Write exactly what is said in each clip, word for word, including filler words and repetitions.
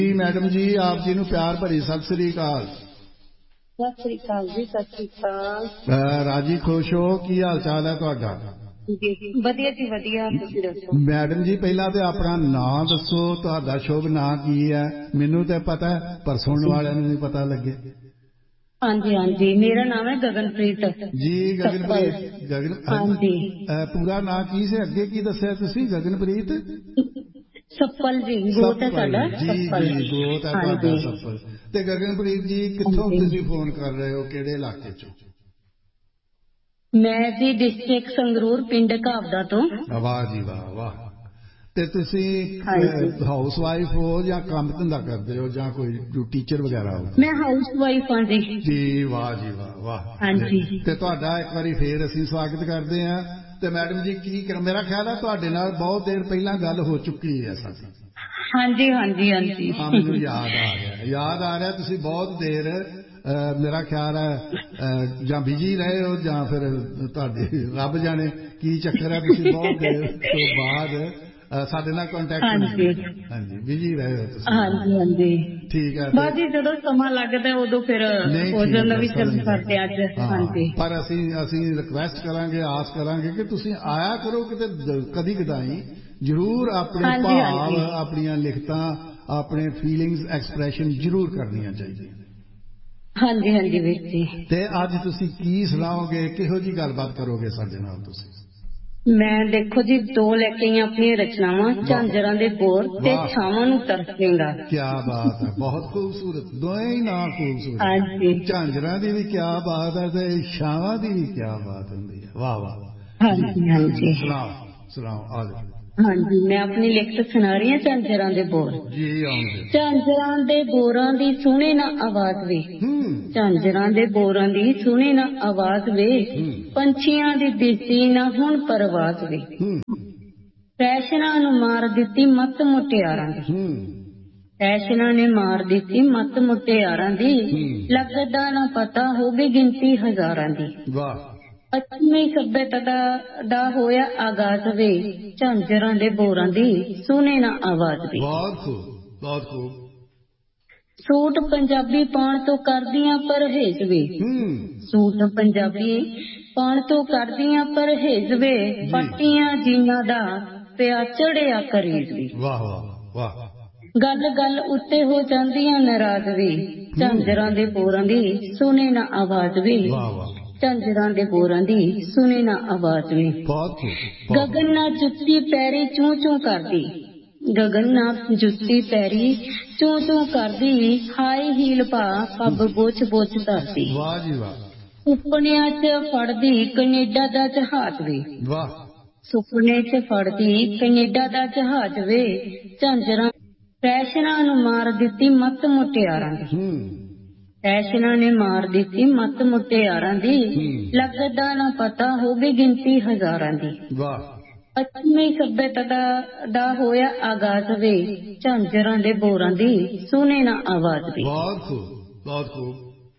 ਜੀ ਮੈਡਮ ਜੀ, ਆਪ ਜੀ ਨੂੰ ਪਿਆਰ ਭਰੀ ਸਤਿ ਸ੍ਰੀ ਅਕਾਲ। ਸਤਿ ਸ੍ਰੀ ਅਕਾਲ ਜੀ। ਸਤਿ ਸ੍ਰੀ ਅਕਾਲ। ਰਾਜੀ ਖੁਸ਼ ਹੋ? ਕੀ ਹਾਲ ਚਾਲ ਹੈ ਤੁਹਾਡਾ? ਵਧੀਆ ਜੀ ਵਧੀਆ, ਤੁਸੀਂ ਦੱਸੋ? ਮੈਡਮ ਜੀ ਪਹਿਲਾਂ ਤੇ ਆਪਣਾ ਨਾਂ ਦੱਸੋ, ਤੁਹਾਡਾ ਸ਼ੁਭ ਨਾਂ ਕੀ ਹੈ? ਮੈਨੂੰ ਤੇ ਪਤਾ ਪਰ ਸੁਣਨ ਵਾਲਿਆਂ ਨੂੰ ਨਹੀਂ ਪਤਾ ਲੱਗੇ। ਹਾਂਜੀ ਹਾਂਜੀ, ਮੇਰਾ ਨਾਮ ਹੈ ਗਗਨਪ੍ਰੀਤ ਜੀ। ਗਗਨਪ੍ਰੀਤ ਗਗਨ ਹਾਂਜੀ। ਪੂਰਾ ਨਾਂ ਕੀ ਸੀ? ਅੱਗੇ ਕੀ ਦੱਸਿਆ ਤੁਸੀਂ? ਗਗਨਪ੍ਰੀਤ ਸੱਪਲ ਜੀ, ਗੋਤ ਹੈ ਸਾਡਾ ਜੀ। ਜੀ ਗੋਤ ਹੈ ਤੁਹਾਡਾ ਸੱਪਲ। ਤੇ ਗਗਨਪ੍ਰੀਤ ਜੀ ਕਿੱਥੋਂ ਤੁਸੀਂ ਫੋਨ ਕਰ ਰਹੇ ਹੋ, ਕਿਹੜੇ ਇਲਾਕੇ ਚੋਂ? ਮੈਂ ਜੀ ਡਿਸਟ੍ਰਿਕਟ ਸੰਗਰੂਰ, ਪਿੰਡ ਘਾਬਦਾ ਤੋਂ। ਵਾਹ ਜੀ ਵਾਹ ਵਾਹ। ਤੇ ਤੁਸੀਂ ਹਾਊਸ ਵਾਈਫ ਹੋ ਜਾਂ ਕੰਮ ਧੰਦਾ ਕਰਦੇ ਹੋ ਜਾਂ ਕੋਈ ਟੀਚਰ ਵਗੈਰਾ ਹੋ? ਮੈਂ ਹਾਊਸ ਵਾਈਫ ਹਾਂ ਜੀ। ਜੀ ਵਾਹ ਜੀ ਵਾਹ ਵਾਹ। ਹਾਂਜੀ। ਤੇ ਤੁਹਾਡਾ ਇੱਕ ਵਾਰੀ ਫੇਰ ਅਸੀਂ ਸਵਾਗਤ ਕਰਦੇ ਹਾਂ। ਤੇ ਮੈਡਮ ਜੀ ਕੀ ਕਰ, ਮੇਰਾ ਖਿਆਲ ਹੈ ਤੁਹਾਡੇ ਨਾਲ ਬਹੁਤ ਦੇਰ ਪਹਿਲਾਂ ਗੱਲ ਹੋ ਚੁੱਕੀ ਹੈ ਸਾਡੀ। ਹਾਂਜੀ ਹਾਂਜੀ ਹਾਂਜੀ, ਹਾਂ ਮੈਨੂੰ ਯਾਦ ਆ ਰਿਹਾ, ਯਾਦ ਆ ਰਿਹਾ। ਤੁਸੀਂ ਬਹੁਤ ਦੇਰ ਮੇਰਾ ਖਿਆਲ ਹੈ ਜਾਂ ਬਿਜੀ ਰਹੇ ਹੋ ਜਾਂ ਫਿਰ ਤੁਹਾਡੇ ਰੱਬ ਜਾਣੇ ਕੀ ਚੱਕਰ ਹੈ, ਤੁਸੀਂ ਬਹੁਤ ਦੇਰ ਤੋਂ ਬਾਅਦ ਸਾਡੇ ਨਾਲ ਕੰਟੈਕਟ ਨਹੀਂ। ਹਾਂਜੀ ਬਿਜੀ ਰਹੇ ਹੋ ਤੁਸੀਂ। ਹਾਂਜੀ ਹਾਂਜੀ ਠੀਕ ਹੈ। ਬਸ ਜੀ ਜਦੋਂ ਸਮਾਂ ਲੱਗਦਾ ਉਦੋਂ ਫਿਰ ਹੋ ਜਾਂਦਾ ਵੀ ਚਲ ਕਰਦੇ ਅੱਜ। ਹਾਂਜੀ ਪਰ ਅਸੀਂ ਅਸੀਂ ਰਿਕੁਐਸਟ ਕਰਾਂਗੇ, ਆਸ ਕਰਾਂਗੇ ਕਿ ਤੁਸੀਂ ਆਇਆ ਕਰੋ ਕਿਤੇ ਕਦੀ ਕਦਾਈ ਜ਼ਰੂਰ। ਆਪਣੇ ਭਾਵ, ਆਪਣੀਆਂ ਲਿਖਤਾਂ, ਆਪਣੇ ਫੀਲਿੰਗਸ ਐਕਸਪ੍ਰੈਸ਼ਨ ਜ਼ਰੂਰ ਕਰਨੀਆਂ ਚਾਹੀਦੀਆਂ। ਹਾਂਜੀ ਹਾਂਜੀ ਵੀਰ ਜੀ। ਤੇ ਅੱਜ ਤੁਸੀਂ ਕੀ ਸੁਣਾਓਗੇ, ਕਿਹੋ ਜਿਹੀ ਗੱਲਬਾਤ ਕਰੋਗੇ ਸਾਡੇ ਨਾਲ ਤੁਸੀਂ? ਮੈਂ ਦੇਖੋ ਜੀ ਦੋ ਲੈ ਕੇ ਆਈਆਂ ਆਪਣੀਆਂ ਰਚਨਾਵਾਂ, ਝਾਂਜਰਾਂ ਦੇ ਬੋਰ ਤੇ ਛਾਵਾਂ ਨੂੰ ਤਰਸੇਂਗਾ। ਕੀ ਬਾਤ ਹੈ, ਬਹੁਤ ਖੂਬਸੂਰਤ, ਦੋਵੇਂ ਹੀ ਨਾਂ ਖੂਬਸੂਰਤ। ਹਾਂਜੀ, ਝਾਂਜਰਾਂ ਦੀ ਵੀ ਕੀ ਬਾਤ ਹੈ ਤੇ ਛਾਵਾਂ ਦੀ ਵੀ ਕੀ ਬਾਤ ਹੁੰਦੀ ਹੈ। ਵਾਹ ਵਾਹ। ਹਾਂਜੀ ਹਾਂਜੀ ਸੁਣਾਓ ਸੁਣਾਓ, ਆ ਜਾਓ। ਹਾਂਜੀ ਮੈਂ ਆਪਣੀ ਲਿਖਤ ਸੁਣਾ ਰਹੀ ਹਾਂ, ਝਾਂਜਰਾਂ ਦੇ ਬੋਰ। ਜੀ ਆਉਂਦੇ। ਝਾਂਜਰਾਂ ਦੇ ਬੋਰਾਂ ਦੀ ਸੁਣੇ ਨਾ ਆਵਾਜ਼ ਵੇ, ਝਾਂਜਰਾਂ ਦੇ ਬੋਰਾਂ ਦੀ ਸੁਣੇ ਨਾ ਆਵਾਜ਼ ਵੇ, ਪੰਛੀਆਂ ਦੀ ਦਿਸਦੀ ਨਾ ਹੁਣ ਪਰਵਾਜ਼ ਵੇ, ਫੈਸ਼ਨਾਂ ਨੂੰ ਮਾਰ ਦਿੱਤੀ ਮੱਤ ਮੁਟਿਆਰਾਂ ਦੀ, ਫੈਸ਼ਨਾਂ ਨੇ ਮਾਰ ਦਿੱਤੀ ਮੱਤ ਮੁਟਿਆਰਾਂ ਦੀ, ਲੱਗਦਾ ਨਾ ਪਤਾ ਹੋਵੇ ਗਿਣਤੀ ਹਜ਼ਾਰਾਂ ਦੀ। ਵਾਹ। ਪੱਛਮੀ ਸੱਭਿਅਤਾ ਦਾ, ਦਾ ਹੋਇਆ ਆਗਾਜ਼ ਵੇ, ਝਾਂਜਰਾਂ ਦੇ ਬੋਰਾਂ ਦੀ ਸੁਣੇ ਨਾ ਆਵਾਜ਼ ਵੇ। ਬਹੁਤ ਖੂਬ ਬਹੁਤ ਖੂਬ। ਸੂਟ ਪੰਜਾਬੀ ਪਾਉਣ ਤੋਂ ਕਰਦੀਆਂ ਪਰਹੇਜ਼ ਵੇ, ਸੂਟ ਪੰਜਾਬੀ ਪਾਉਣ ਤੋਂ ਕਰਦੀਆਂ ਪਰਹੇਜ਼ ਵੇ, ਪੱਟੀਆਂ ਜੀਨਾਂ ਦਾ ਪਿਆ ਚੜਿਆ ਕਰੇਜ਼ ਵੇ। ਵਾਹ ਵਾਹ ਵਾਹ। ਗੱਲ ਗੱਲ ਉੱਤੇ ਹੋ ਜਾਂਦੀਆਂ ਨਾਰਾਜ਼ ਵੇ, ਝਾਂਜਰਾਂ ਦੇ ਬੋਰਾਂ ਦੀ ਸੁਣੇ ਨਾ ਆਵਾਜ਼ ਵੇ, ਝਾਂਜਰਾਂ ਦੇ ਬੋਰਾਂ ਦੀ ਸੁਣੇ ਨਾ ਆਵਾਜ਼ ਵੇ। ਗਗਨ ਨਾ ਜੁੱਤੀ ਪੈਰੀ ਚੂੰ ਚੂੰ ਕਰਦੀ, ਗਗਨ ਨਾ ਜੁੱਤੀ ਪੈਰੀ ਚੂੰ ਚੂੰ ਕਰਦੀ, ਹਾਈ ਹੀਲ ਪਾ ਪੱਬ ਬੋਚ ਬੋਚ ਧਰਦੀ। ਵਾਹ ਜੀ ਵਾਹ। ਸੁਪਨਿਆਂ ਚ ਫੜਦੀ ਕੈਨੇਡਾ ਦਾ ਜਹਾਜ਼ ਵੇ, ਵਾਹ। ਸੁਪਨੇ ਚ ਫੜਦੀ ਕੈਨੇਡਾ ਦਾ ਜਹਾਜ਼ ਵੇ, ਝਾਂਜਰਾਂ ਫੈਸ਼ਨਾਂ ਨੂੰ ਮਾਰ ਦਿੱਤੀ ਮੱਤ ਮੁਟਿਆਰਾਂ ਦੀ, ਫੈਸ਼ਨਾਂ ਨੇ ਮਾਰ ਦਿੱਤੀ ਮੱਤ ਮੁਟਿਆਰਾਂ ਦੀ, ਲੱਗਦਾ ਨਾ ਪਤਾ ਹੋਵੇ ਗਿਣਤੀ ਹਜ਼ਾਰਾਂ ਦੀ। ਵਾਹ। ਪੱਛਮੀ ਸੱਭਿਅਤਾ ਦਾ, ਦਾ ਹੋਇਆ ਆਗਾਜ਼ ਵੇ, ਝਾਂਜਰਾਂ ਦੇ ਬੋਰਾਂ ਦੀ ਸੁਣੇ ਨਾ ਆਵਾਜ਼ ਵੇ। ਬਹੁਤ ਖੂਬ ਬਹੁਤ ਖੂਬ।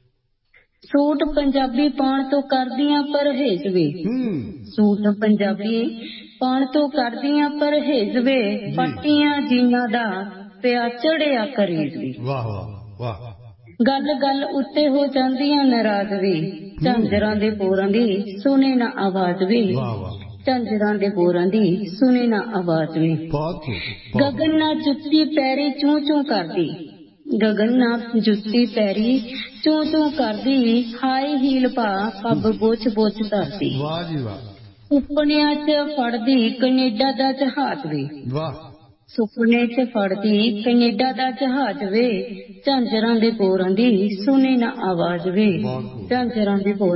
ਸੂਟ ਪੰਜਾਬੀ ਪਾਉਣ ਤੋਂ ਕਰਦੀਆਂ ਪਰਹੇਜ਼ ਵੇ, ਸੂਟ ਪੰਜਾਬੀ ਪਾਉਣ ਤੋਂ ਕਰਦੀਆਂ ਪਰਹੇਜ਼ ਵੇ, ਪੱਟੀਆਂ ਜੀਨਾਂ ਦਾ ਪਿਆ ਚੜਿਆ ਕਰੇਜ਼ ਵੇ। ਵਾਹ ਵਾਹ ਵਾਹ। ਗੱਲ ਗੱਲ ਉੱਤੇ ਹੋ ਜਾਂਦੀਆਂ ਨਾਰਾਜ਼ ਵੇ, ਝਾਂਜਰਾਂ ਦੇ ਬੋਰਾਂ ਦੀ ਸੁਣੇ ਨਾ ਆਵਾਜ਼ ਵੇ, ਝਾਂਜਰਾਂ ਦੇ ਬੋਰਾਂ ਦੀ ਸੁਣੇ ਨਾ ਆਵਾਜ਼ ਵੇ। ਗਗਨ ਨਾ ਜੁੱਤੀ ਪੈਰੀ ਚੂੰ ਚੂੰ ਕਰਦੀ, ਗਗਨ ਨਾ ਜੁੱਤੀ ਪੈਰੀ ਚੂੰ ਚੂੰ ਕਰਦੀ, ਹਾਈ ਹੀਲ ਪਾ ਪੱਬ ਬੋਚ ਬੋਚ ਧਰਦੀ। ਵਾਹ ਜੀ ਵਾਹ। ਸੁਪਨਿਆਂ ਚ ਫੜਦੀ ਕੈਨੇਡਾ ਦਾ ਜਹਾਜ਼ ਵੇ, ਵਾਹ। ਸੁਪਨੇ ਚ ਫੜਦੀ ਕੈਨੇਡਾ ਦਾ ਜਹਾਜ਼ ਵੇ, ਝਾਂਜਰਾਂ ਦੇ ਬੋਰਾਂ ਦੀ ਸੁਣੇ ਨਾ ਆਵਾਜ਼ ਵੇ, ਝਾਂਜਰਾਂ ਦੇ ਬੋਰਾਂ